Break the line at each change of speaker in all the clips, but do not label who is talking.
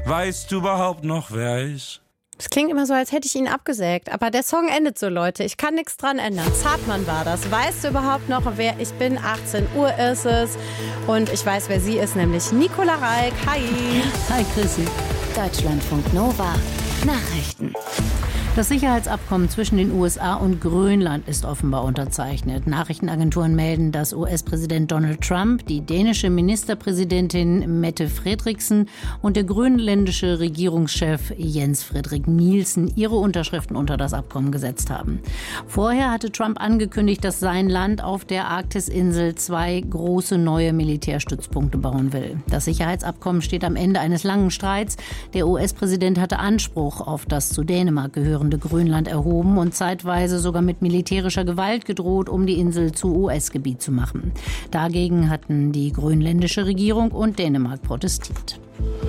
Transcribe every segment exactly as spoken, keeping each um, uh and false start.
Weißt du überhaupt noch, wer ist?
Es klingt immer so, als hätte ich ihn abgesägt. Aber der Song endet so, Leute. Ich kann nichts dran ändern. Zartmann war das. Weißt du überhaupt noch, wer ich bin? achtzehn Uhr ist es. Und ich weiß, wer sie ist, nämlich Nicola Reik. Hi.
Hi, Chrissy.
Deutschlandfunk Nova. Nachrichten.
Das Sicherheitsabkommen zwischen den U S A und Grönland ist offenbar unterzeichnet. Nachrichtenagenturen melden, dass U S-Präsident Donald Trump, die dänische Ministerpräsidentin Mette Frederiksen und der grönländische Regierungschef Jens Frederik Nielsen ihre Unterschriften unter das Abkommen gesetzt haben. Vorher hatte Trump angekündigt, dass sein Land auf der Arktisinsel zwei große neue Militärstützpunkte bauen will. Das Sicherheitsabkommen steht am Ende eines langen Streits. Der U S-Präsident hatte Anspruch auf das zu Dänemark gehörende Grönland erhoben und zeitweise sogar mit militärischer Gewalt gedroht, um die Insel zu U S-Gebiet zu machen. Dagegen hatten die grönländische Regierung und Dänemark protestiert.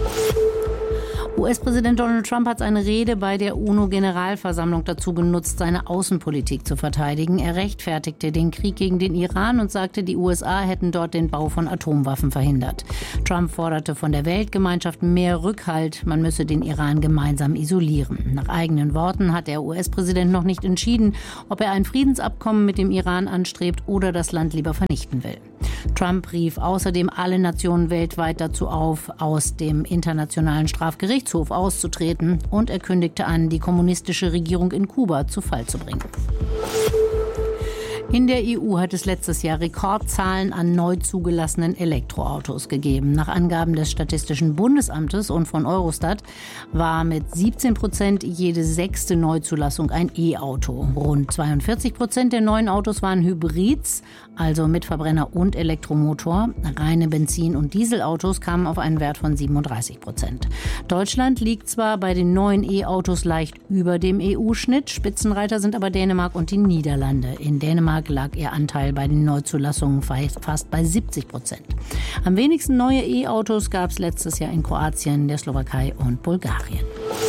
U S-Präsident Donald Trump hat seine Rede bei der UNO-Generalversammlung dazu genutzt, seine Außenpolitik zu verteidigen. Er rechtfertigte den Krieg gegen den Iran und sagte, die U S A hätten dort den Bau von Atomwaffen verhindert. Trump forderte von der Weltgemeinschaft mehr Rückhalt. Man müsse den Iran gemeinsam isolieren. Nach eigenen Worten hat der U S-Präsident noch nicht entschieden, ob er ein Friedensabkommen mit dem Iran anstrebt oder das Land lieber vernichten will. Trump rief außerdem alle Nationen weltweit dazu auf, aus dem Internationalen Strafgerichtshof auszutreten, und er kündigte an, die kommunistische Regierung in Kuba zu Fall zu bringen. In der E U hat es letztes Jahr Rekordzahlen an neu zugelassenen Elektroautos gegeben. Nach Angaben des Statistischen Bundesamtes und von Eurostat war mit siebzehn Prozent jede sechste Neuzulassung ein E-Auto. Rund zweiundvierzig Prozent der neuen Autos waren Hybrids, also mit Verbrenner und Elektromotor. Reine Benzin- und Dieselautos kamen auf einen Wert von siebenunddreißig Prozent. Deutschland liegt zwar bei den neuen E-Autos leicht über dem E U-Schnitt, Spitzenreiter sind aber Dänemark und die Niederlande. In Dänemark lag ihr Anteil bei den Neuzulassungen fast bei siebzig Prozent. Am wenigsten neue E-Autos gab es letztes Jahr in Kroatien, der Slowakei und Bulgarien.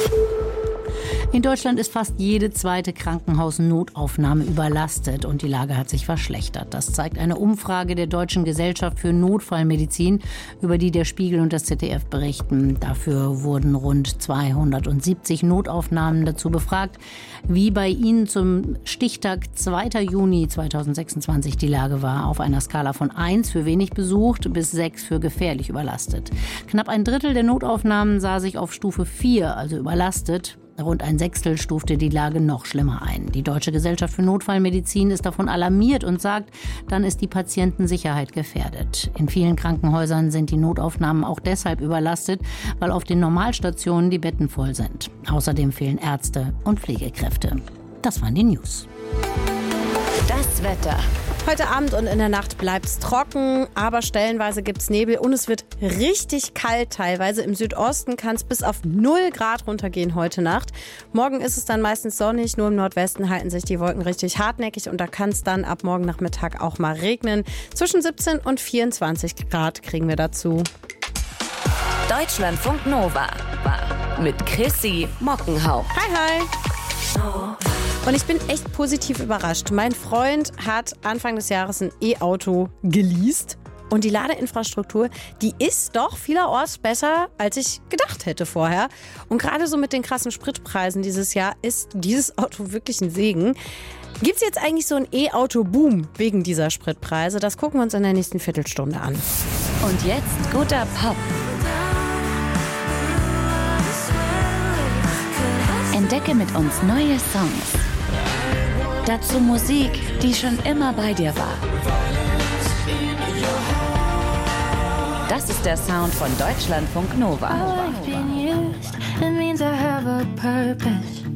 In Deutschland ist fast jede zweite Krankenhausnotaufnahme überlastet und die Lage hat sich verschlechtert. Das zeigt eine Umfrage der Deutschen Gesellschaft für Notfallmedizin, über die der Spiegel und das Z D F berichten. Dafür wurden rund zweihundertsiebzig Notaufnahmen dazu befragt, wie bei ihnen zum Stichtag zweiter Juni zweitausendsechsundzwanzig die Lage war, auf einer Skala von eins für wenig besucht bis sechs für gefährlich überlastet. Knapp ein Drittel der Notaufnahmen sah sich auf Stufe vier, also überlastet. Rund ein Sechstel stufte die Lage noch schlimmer ein. Die Deutsche Gesellschaft für Notfallmedizin ist davon alarmiert und sagt, dann ist die Patientensicherheit gefährdet. In vielen Krankenhäusern sind die Notaufnahmen auch deshalb überlastet, weil auf den Normalstationen die Betten voll sind. Außerdem fehlen Ärzte und Pflegekräfte. Das waren die News.
Das Wetter.
Heute Abend und in der Nacht bleibt es trocken, aber stellenweise gibt es Nebel und es wird richtig kalt teilweise. Im Südosten kann es bis auf null Grad runtergehen heute Nacht. Morgen ist es dann meistens sonnig, nur im Nordwesten halten sich die Wolken richtig hartnäckig und da kann es dann ab morgen Nachmittag auch mal regnen. Zwischen siebzehn und vierundzwanzig Grad kriegen wir dazu.
Deutschlandfunk Nova mit Chrissy Mockenhaupt.
Hi, hi. Und ich bin echt positiv überrascht. Mein Freund hat Anfang des Jahres ein E-Auto geleast. Und die Ladeinfrastruktur, die ist doch vielerorts besser, als ich gedacht hätte vorher. Und gerade so mit den krassen Spritpreisen dieses Jahr ist dieses Auto wirklich ein Segen. Gibt es jetzt eigentlich so einen E-Auto-Boom wegen dieser Spritpreise? Das gucken wir uns in der nächsten Viertelstunde an.
Und jetzt guter Pop. Entdecke mit uns neue Songs. Dazu Musik, die schon immer bei dir war. Das ist der Sound von Deutschlandfunk Nova.
I like being used. It means I have a purpose.